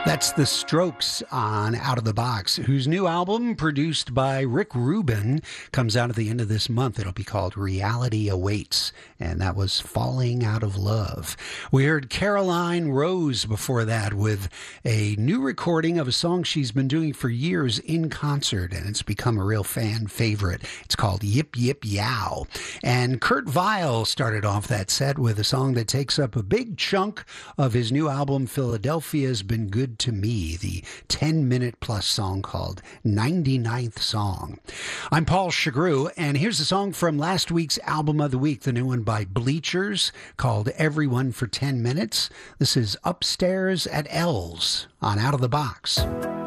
That's The Strokes on Out of the Box, whose new album, produced by Rick Rubin, comes out at the end of this month. It'll be called Reality Awaits, and that was Falling Out of Love. We heard Caroline Rose before that with a new recording of a song she's been doing for years in concert, and it's become a real fan favorite. It's called Yip Yip Yow. And Kurt Vile started off that set with a song that takes up a big chunk of his new album, Philadelphia's Been Good to Me, the 10-minute plus song called 99th Song. I'm Paul Chagru, and here's a song from last week's Album of the Week, the new one by Bleachers called Everyone for 10 Minutes. This is Upstairs at L's on Out of the Box.